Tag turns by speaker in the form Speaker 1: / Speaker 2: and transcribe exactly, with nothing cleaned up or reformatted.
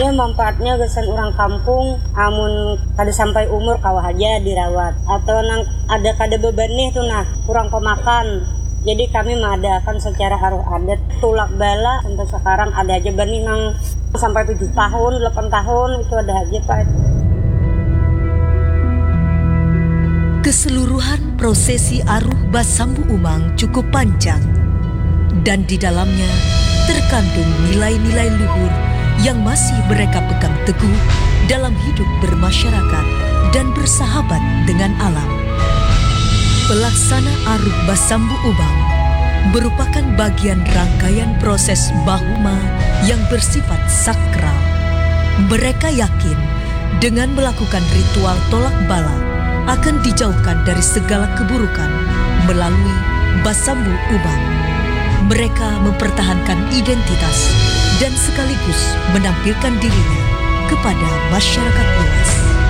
Speaker 1: Dia manfaatnya gesan orang kampung, amun kada sampai umur kawah aja dirawat. Atau nang ada kada beban nih tuh nah, kurang pemakan. Jadi kami mengadakan secara aruh adat tulak bala sampai sekarang ada aja bani nang sampai tujuh tahun, delapan tahun itu ada aja Pak.
Speaker 2: Keseluruhan prosesi aruh Basambu Umang cukup panjang dan di dalamnya terkandung nilai-nilai luhur yang masih mereka pegang teguh dalam hidup bermasyarakat dan bersahabat dengan alam. Pelaksana aruh Basambu Umang merupakan bagian rangkaian proses bahuma yang bersifat sakral. Mereka yakin dengan melakukan ritual tolak bala akan dijauhkan dari segala keburukan melalui Basambu Umang. Mereka mempertahankan identitas dan sekaligus menampilkan dirinya kepada masyarakat luas.